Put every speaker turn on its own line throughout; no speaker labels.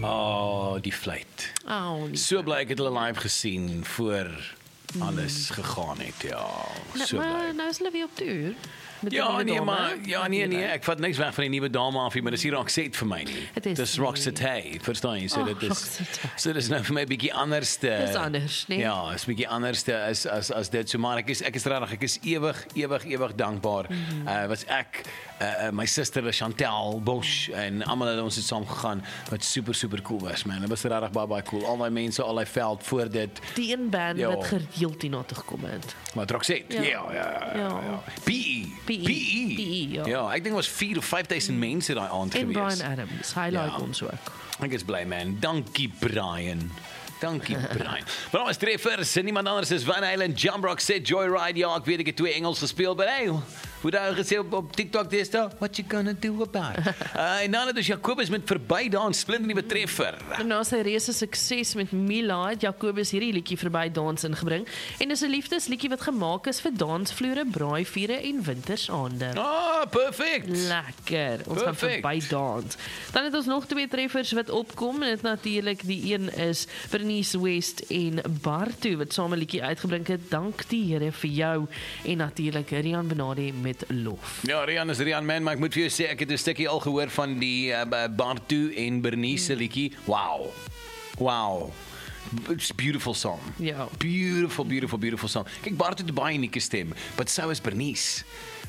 Oh, die fluit. So bly ek het hulle live gesien voor alles gegaan het, ja. So
Maar
bly.
nou is hulle weer op toer. Met
Ja,
die
nee,
nuwe
maar
dame.
nee, ek vat niks weg van die nuwe dame af, maar dis hier Roxette vir my nie.
Het is
Dis
nie.
Roxette, verstaan jy? So
Ag,
dit is
Roxette.
so dis nou vir my 'n bietjie anderste.
Dis anders, nee.
Ja, is 'n bietjie anderste as dit. So maar ek is regtig, ek is ewig dankbaar. Was ek my suster Chantel Bosch en almal het ons het saam gegaan wat super cool was, man. Dit was regtig baie cool. Al daai mense, al daai veld voor dit.
Die een band
Ja.
wat gereeld hierna toe gekom het.
Maar Roxette, ja. PE, ja, ek dink dit was 4 of 5000 mense daai aand
En
gewees.
Brian Adams, hy like ons ook.
Ek is bly, man. Dankie Brian. Dankie Brian. Maar ons treffers, niemand anders is Van Halen, Jump Rock, Set Joyride. Ja, ek weet ek het 2 Engels gespeel, maar hey, hoe daar gesê op TikTok dis daar, what you gonna do about it? En dan dus Jacobus met verby dans, splinter nuwe treffer.
En na sy reuse sukses met Mila het Jacobus hierdie liedjie verby dans ingebring en dis 'n liefdesliedjie wat gemaak is vir dansvloere, braaivure en wintersaande.
Ah, perfect.
Lekker. Ons gaan
Perfect.
verby dans. Dan het ons nog 2 treffers wat opkom en dit natuurlik die een is Bernice West en Bartu wat saam 'n liedjie uitgebring het. Dank die Here vir jou en natuurlik Rian Benade met Lof.
Ja, Rian is Rian man, maar ek moet vir jou sê ek het 'n stukkie al gehoor van die Bartu en Bernice se liedjie. Wow. It's a beautiful song.
Ja.
Beautiful song. Kyk, Bart het 'n baie unieke stem, but so is Bernice.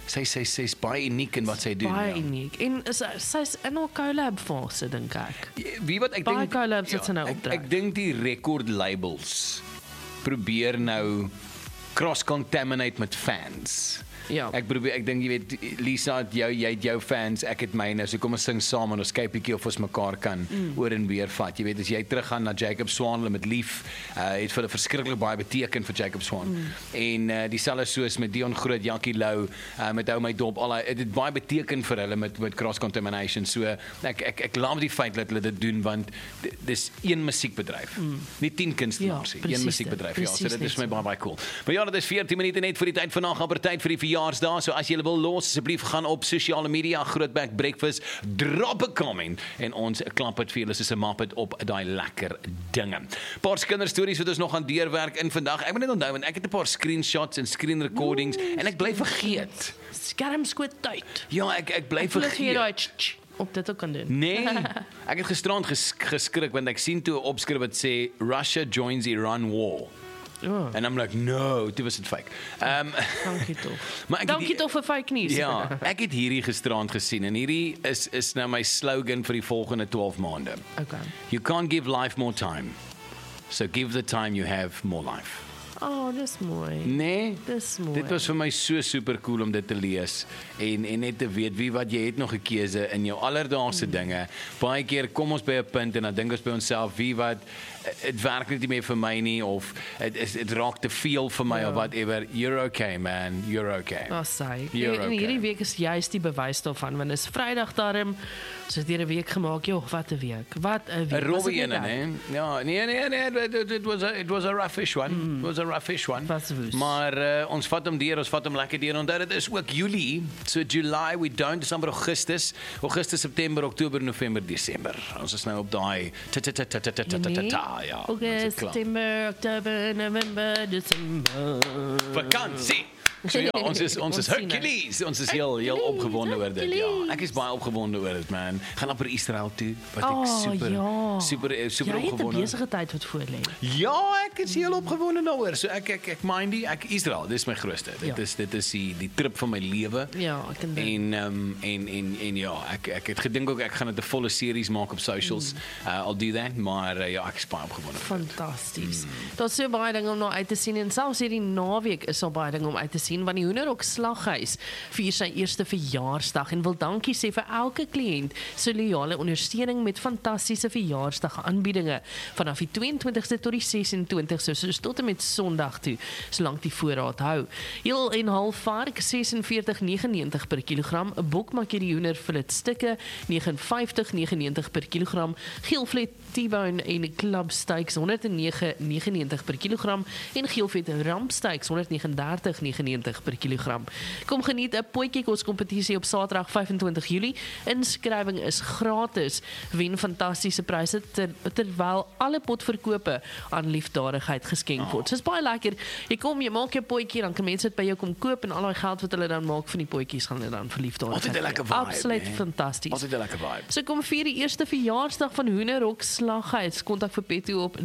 Sy's baie uniek in wat sy doen.
Baie
Ja.
uniek. En sy's in 'n collab fase dink ek.
Wie wat ek
Baie
dink
collabs wat sy nou
ek
optrek.
dink die record labels probeer nou cross-contaminate met fans.
Ja.
Ek dink jy weet Lisa het jy het jou fans, ek het myne. So kom ons sing saam en ons kyk bietjie of ons mekaar kan oor en weer vat. Jy weet as jy teruggaan na Jacob Swan hulle met Lief, het vir hulle verskriklik baie beteken vir Jacob Swan. En dieselfde soos met Dion Groot, Jackie Lou, met Hou My Dop, al dit het baie beteken vir hulle met cross contamination. So ek laat die feit dat hulle dit doen want dis een musiekbedryf. Nie 10 kunstenaars nie,
precies
een musiekbedryf. Ja, so
precies
dit is
net
vir my baie cool. Maar ja, dit is 14 minute net vir die tyd vanaand, amper tyd vir die verjaarsdag. So as jy wil los, asseblief gaan op sosiale media, Grootbek Breakfast, drop 'n comment en ons klap dit vir julle soos 'n Muppet op daai lekker dinge. Paar kinderstories wat ons nog gaan deurwerk in vandag. Ek moet net onthou want ek het 'n paar screenshots en screen recordings en ek bly vergeet.
Skermskoot tyd.
Ja, ek bly
Voel as jy daai
vergeet.
op dit ook kan doen.
Nee, ek het gisterand geskrik want ek sien toe 'n opskrif wat sê Russia joins Iran war.
Oh,
And I'm like, no, dit was dit fake.
dankie tog.
Maar ek het
Dankie tog vir fake news.
Ja, ek het hierdie gisterand gesien en hierdie is nou my slogan vir die volgende 12 maande.
Okay.
You can't give life more time. So give the time you have more life.
Oh, dis mooi.
Nee,
Dis mooi.
dit was vir my so super cool om dit te lees en net te weet wie wat jy het nog 'n keuse in jou alledaagse dinge. Baie keer kom ons by 'n punt en dan dink ons by onsself wie wat dit werk nie meer vir my nie of dit raak te veel vir my of whatever. You're okay man, you're okay.
Daar sê.
You're
En
okay.
hierdie week is juist die bewys daarvan want is Vrydag daarom. So het hier 'n week gemaak. Joh, wat 'n week. Wat 'n week.
'n
Was
rowwe
dit nie
ene,
lekker?
né? Ja, nee, it was a roughish one. It was a roughish one.
Was woes.
Maar ons vat hom deur, ons vat hom lekker deur. Onthou dit is ook Julie. So July we don't Desember, Augustus, September, Oktober, November, Desember. Ons is nou op daai ja.
August, September, Oktober, November, December.
Vakansie. So ja, ons is Hercules. Ons is heel opgewonde oor dit. Ja, ek is baie opgewonde oor dit, man. Gaan op Israel toe wat ek super
Jy het 'n
opgewonde.
besige tyd wat voor lê.
Ja, ek is heel opgewonde daaroor. So ek mind die Israel, dis my grootste. Dit is die trip van my lewe.
Ja, ek kan dink.
En ja, ek het gedink ook ek gaan dit 'n volle series maak op socials. I'll do that, maar ja, ek is baie opgewonde.
Fantasties. Daar's so baie dinge om na uit te sien en selfs hierdie naweek is al baie dinge om uit te sien want die Hoenderhok Slaghuis vier sy eerste verjaarsdag en wil dankie sê vir elke kliënt se loyale ondersteuning met fantastiese verjaarsdag aanbiedinge vanaf die 22ste tot die 26ste soos tot en met Sondag toe solank die voorraad hou. Heel en half vark R46.99 per kilogram, 'n bok maak jy die hoender fillet stukke R59.99 per kilogram, geelvleet T-bone en club steaks R109.99 per kilogram en geelvet rampsteaks R139.99 R1.90 per kilogram. Kom geniet 'n potjiekos kompetisie op Saterdag 25 Julie. Inskrywing is gratis. Wen fantastiese pryse terwyl alle potverkope aan liefdadigheid geskenk word. So is baie lekker. Jy kom, jy maak jou potjie, dan kan mense dit by jou kom koop en al daai geld wat hulle dan maak van die potjies gaan hulle dan vir liefdadigheid.
Altyd 'n lekker vibe.
Absoluut fantasties.
Altyd 'n lekker vibe.
So kom vier die eerste verjaarsdag van Hoenderhok Slaghuis. Kontak vir Petto op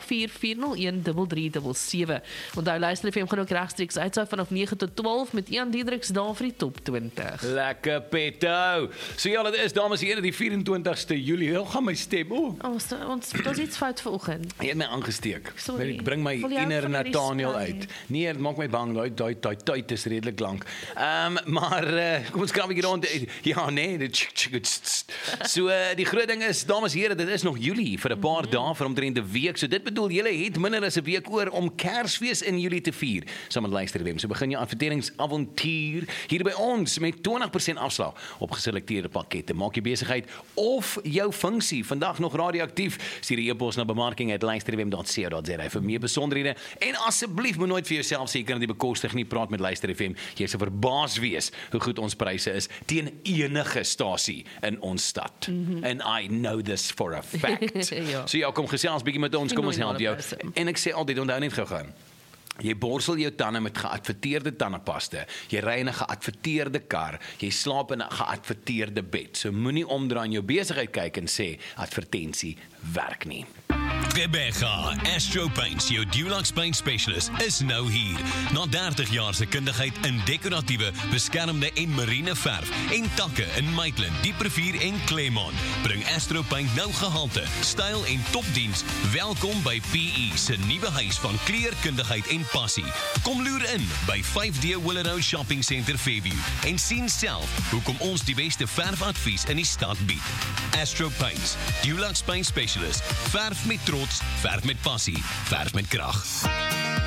084-401-3377. Onthou luister FM gaan ook regstreeks uitsaai vanaf 9 tot 12 met Ian Diedriks daar vir die top 20.
Lekker Petto. So ja, dit is dames en here die 24ste Julie. Hoe gaan my stem?
Ons daar's iets fout vanoggend.
Jy het my aangesteek.
Sorry.
Ek bring my
Wil jy
inner
van hierdie
Nathaniel
sny?
uit. Nee, dit maak my bang. Daai tyd is redelik lank. Maar kom ons krap hier rond. Ja, nee, dit so die groot ding is dames en here, dit is nog Julie vir 'n paar dae vir omtrent 'n week. So dit bedoel julle het minder as 'n week oor om Kersfees in Julie te vier. Saam met Luister FM. So begin jou adverteringsavontuur hier by ons met 20% afslag op geselekteerde pakkette. Maak jou besigheid of jou funksie vandag nog radioaktief. Stuur 'n e-pos na bemarking@luisterfm.co.za vir meer besonderhede. En asseblief moet nooit vir jouself sê jy kan dit bekostig nie. Praat met Luister FM. Jy sal verbaas wees hoe goed ons pryse is teen enige stasie in ons stad. And I know this for a fact.
Ja.
So ja, kom gesels bietjie met ons, kom ons help jou.
Pryse.
En ek sê altyd, onthou net gou-gou. Jy borsel jou tande met geadverteerde tandepaste. Jy ry in 'n geadverteerde kar. Jy slaap in 'n geadverteerde bed. So moenie omdraai in jou besigheid kyk en sê advertensie werk nie.
Rebecca, Astro Paints, jou Dulux Paint Specialist, is nou hier. Na 30 jaar se kundigheid in dekoratiewe, beskermde en marine verf en takke in Maitland, Dieprivier en Claremont, bring Astro Paint nou gehalte, styl en topdiens. Welkom by PE se nuwe huis van kleurkundigheid en passie. Kom loer in by 5D Willow Shopping Center Fairview en sien self hoekom ons die beste verfadvies in die stad bied. Astro Paints, Dulux Paint Specialist, verf met trots, verf met passie, verf met krag.